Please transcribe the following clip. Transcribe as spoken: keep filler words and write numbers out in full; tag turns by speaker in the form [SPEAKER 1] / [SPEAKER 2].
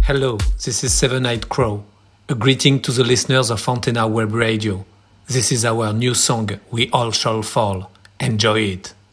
[SPEAKER 1] Hello, this is Seven-Eyed Crow. A greeting to the listeners of Antenna Web Radio. This is our new song, We All Shall Fall. Enjoy it.